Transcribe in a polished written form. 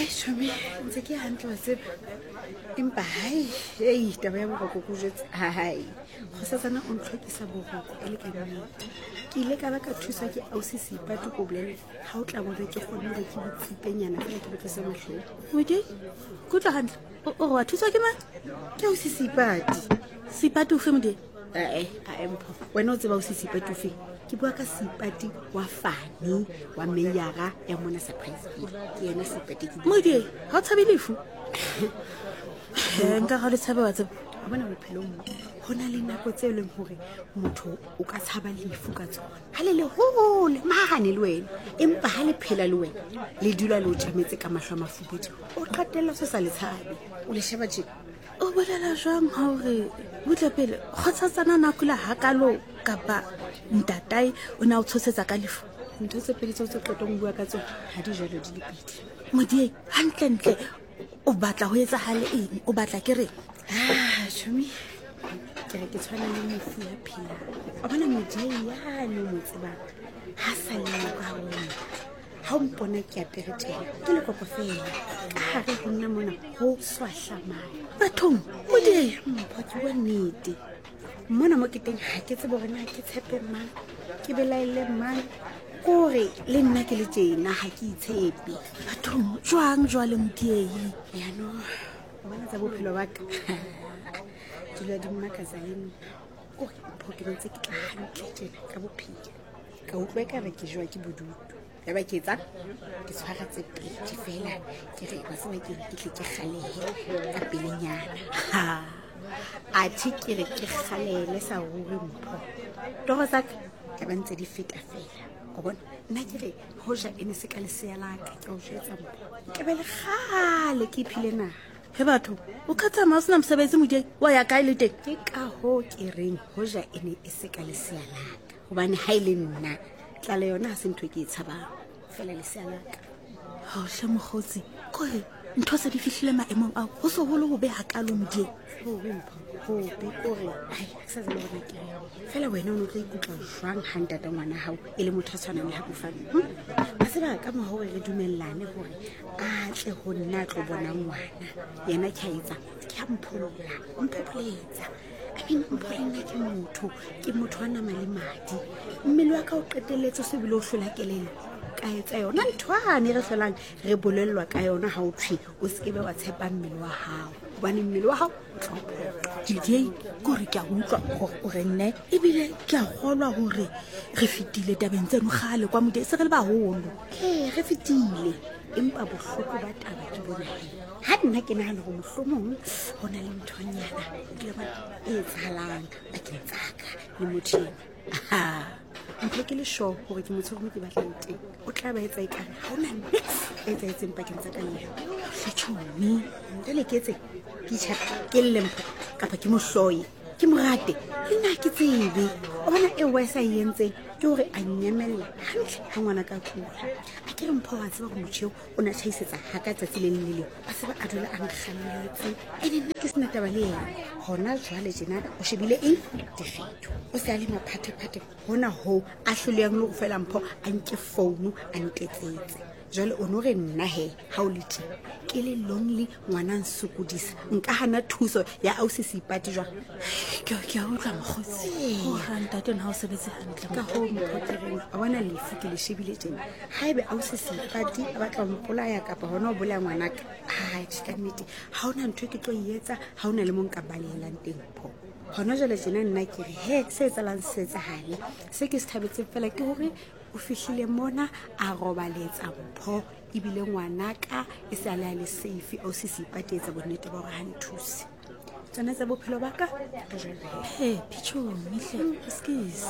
Hai shome ntse ke hantle wa tseba empa hai ei taba ya boroko go jetse hai go sa tsana o ntlhokisa boroko e le ka nnete ke ile ka ba ka thusa ke ausi Seipati go bolele ha o tla bobe ke kgone gore ke botsipenyana fela ke botlisa mahlong Modi go tla hantle o wa thusa ke mang ke ausi Seipati o fe modi a empho wena o tseba ausi Seipati o fe ke bua ka Seipati wa Fani wa Meyara ya mona surprise ke yena Seipati ke Modi ha o tshabile fu nka ga le tsaba wa tseba a bona bophelong go na le nako tse e leng gore motho o ka tshaba lefu ka tsona ga le hole magane le wena empa ga le phela le wena le dula le o tšametse ka mahlo a mafubedi o qatelela se sa le tshabe o le sheba je o bolela jwang ha gore butle pele kgotsatsana nakula hakalo kapa ntatai o na o tshosetsa ka lefu ntho tse pedi tse o tse qetong bua ka tsona ga di jalo di le pedi Modi hantle o batla ho etsa hale eng o batla ke re shome ke re ke tshwana le mofu ya phela a bona Modi yane mo tsebang ha sa le ka hona ha o mpona ke aperetela ke le fela ha re nna mona ho swahlamaya bathong Modi mphatsi wa nnete mona mo ke teng ha ke tsebe gore na ke tshepe mang ke belaele mang kore le nna ke le tjena ha ke itshepe bathong jwang jwale Modi yano bona tsa bophelo ba ka dilo di mmakaza leno kore mpho ke ntse ke tla hantle tjena ka bophelo ka utlwa ka re ke jwa ke bodutu ya ba ke etsa ke tshwara tse pedi fela ke re ba tseba ke tle ke galehe ka pelenyana a thi ke re ke galele sa ruri mpho toro tsa ka ba ntse di feta fela go bona nna ke re hoja ene se ka lesea la ka ke o jetsa mpho ke be le gale ke phile na he batho o ka tsamaya o sena mosebetsi Modi wa ya kae le teng ke ka ho ke reng hoja ene e se ka lesea la ka gobane ha ile nna tla le yona ha se ntho ke e tshabang fela lesea la ka ha o hle mogotsi kore ntho se di fihlile maemong a go so holo go be hakalo Modi ho bempho ho be kore ai sa tsela bona ke fela wena o tla ikutla jwang ha ntata ngwana hao e le motho a tshwanang le Hapofane a se ba ka mo hore re dumellane hore a tle go nna tlo bona ngwana yena ke a etsa ke a mphopoletsa I mean mphopoletsa ke motho wa nama le madi mmele wa ka o qetelletse se bile o hlola kelelo ka etsa yona nthwane re hlolang re bolellwa ka yona ha o thwe o se ke be wa tshepa mmele wa hao hobane mmele wa hao Modi kore ke a utlwa gore o re nne ebile ke a golwa gore re fetile tabeng tseno gale kwa Modi se re le baholo re fetile empa bohloko ba taba ke bona ha nna ke nahana go mohlomong go na le nthonyana le ba e tsalang ba ke tsaka le motho ntho ke le sure gore ke motho mo ke batlang teng o tla ba etsa ekare ha ona nix e etseng pakeng tsa ka le Fetšhomi le ketse ke tšhapa ke lempo kapa ke mohloye ke morate le nna ke tsebe o bona e wa sa yentseng ke hore a nyamella hantle ha ngwana ka kula a ke re mpho wa tseba go motšheo o na tšhaisetsa ha ka tsatsi le le a se ba a dula a nkgalletse e le nna ke sena taba le yena gona jwale jena o shebile eng difeto o se a le maphathephate gona ho a hloleyang le go fela mpho a nke founu a ntetsetse jwale o no re nna he ha o le teng ke le lonely ngwana nsokodisa nka hana thuso ya ausi Seipati jwang ke a utlwa mogotsi o ntate na o sebetse hantle ka ho mphotereng a bona lefu ke le shebile teng ha ebe ausi Seipati a batla ho mpolaya kapa hona o bolaya ngwanaka ka nnete ha ona ntho ke tlo e etsa ha ona le mo nka balehelang teng pho gona jwale jena nna ke re he se etsalang se etsagale se ke se thabetseng fela ke hore o fihlile mona a robaletsa mpho ebile ngwanaka e se a le safe ausi Seipati etsa bonnete ba gore ha nthuse tsona tsa bophelo ba ka he Phetšhomi hle excuse